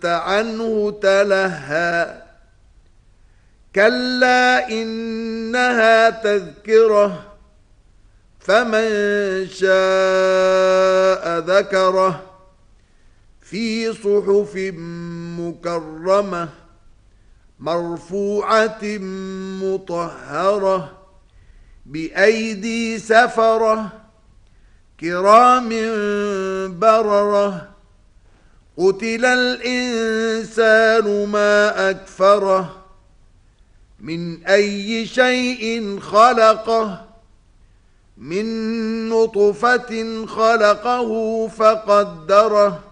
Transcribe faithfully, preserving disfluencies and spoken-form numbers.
عنه تلهى كلا إنها تذكرة فمن شاء ذكره في صحف مكرمة مرفوعة مطهرة بأيدي سفرة كرام بررة قتل الإنسان ما أكفره من أي شيء خلقه من نطفة خلقه فقدره